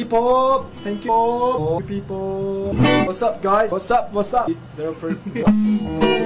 people. Thank you people. What's up, guys? What's up? Zero